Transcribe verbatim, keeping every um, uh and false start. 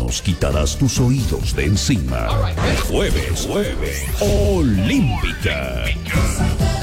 nos quitarás tus oídos de encima. Jueves, jueves, Olímpica.